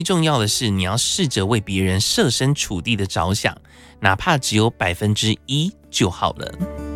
最重要的是，你要试着为别人设身处地的着想，哪怕只有1%就好了。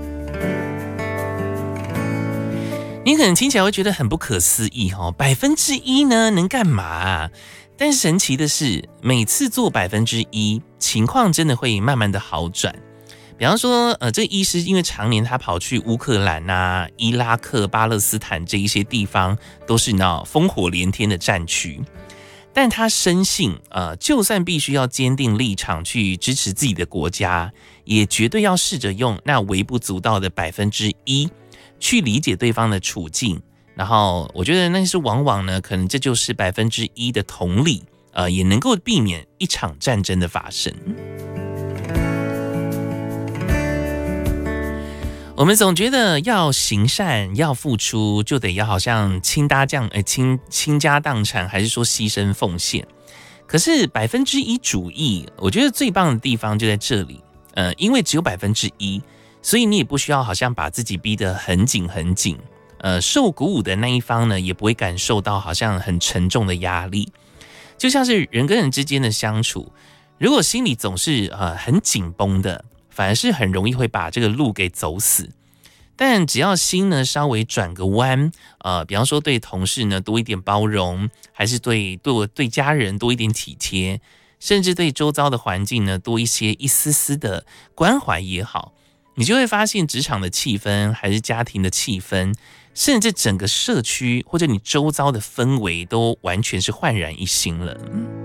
你可能听起来会觉得很不可思议，1%呢能干嘛啊？但神奇的是，每次做1%，情况真的会慢慢的好转。比方说，这个医师因为常年他跑去乌克兰啊、伊拉克、巴勒斯坦这一些地方，都是烽火连天的战区。但他深信，就算必须要坚定立场去支持自己的国家，也绝对要试着用那微不足道的1%去理解对方的处境。然后，我觉得那是往往呢，可能这就是1%的同理，也能够避免一场战争的发生。我们总觉得要行善、要付出，就得要好像倾家荡产，还是说牺牲奉献？可是1%主义，我觉得最棒的地方就在这里。因为只有1%，所以你也不需要好像把自己逼得很紧很紧。受鼓舞的那一方呢，也不会感受到好像很沉重的压力。就像是人跟人之间的相处，如果心里总是很紧绷的，反而是很容易会把这个路给走死。但只要心呢稍微转个弯，比方说对同事呢多一点包容，还是对家人多一点体贴，甚至对周遭的环境呢多一丝丝的关怀也好，你就会发现职场的气氛，还是家庭的气氛，甚至整个社区或者你周遭的氛围都完全是焕然一新了。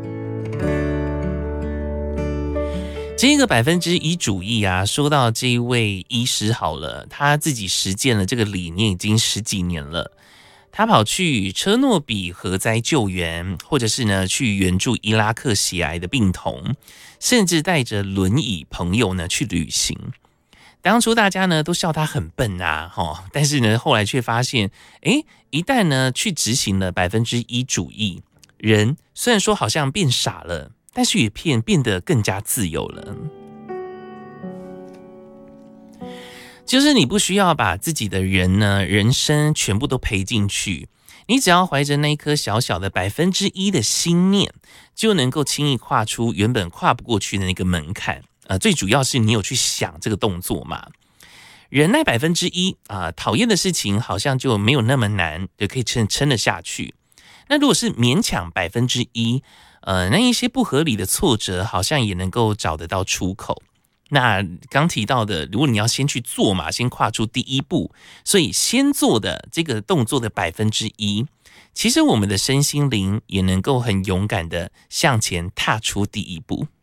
这个1%主义啊，说到这一位医师好了，他自己实践了这个理念已经10几年了。他跑去车诺比核灾救援，或者是呢去援助伊拉克血癌的病童，甚至带着轮椅朋友呢去旅行。当初大家呢都笑他很笨啊，但是呢后来却发现，一旦呢去执行了1%主义，人虽然说好像变傻了，但是也变得更加自由了。就是你不需要把自己的人生全部都赔进去，你只要怀着那一颗小小的1%的心念，就能够轻易跨出原本跨不过去的那个门槛。最主要是你有去想这个动作嘛。忍耐1%讨厌的事情好像就没有那么难，就可以撑得下去。那如果是勉强1%，那一些不合理的挫折好像也能够找得到出口。那刚提到的，如果你要先去做嘛，先跨出第一步，所以先做的这个动作的1%，其实我们的身心灵也能够很勇敢的向前踏出第一步。